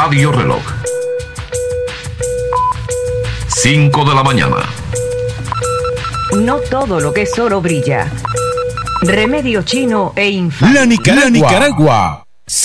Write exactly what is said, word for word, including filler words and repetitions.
Radio Reloj. cinco de la mañana. No todo lo que es oro brilla. Remedio chino e infame. La Nicaragua. La Nicaragua.